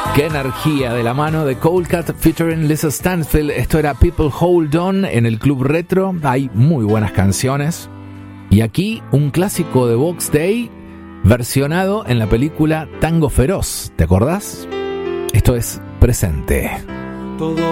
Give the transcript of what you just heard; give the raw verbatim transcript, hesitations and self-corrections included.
Qué energía de la mano de Coldcut featuring Lisa Stansfield. Esto era People Hold On en el Club Retro. Hay muy buenas canciones. Y aquí un clásico de Box Day versionado en la película Tango Feroz. ¿Te acordás? Esto es Presente. Todo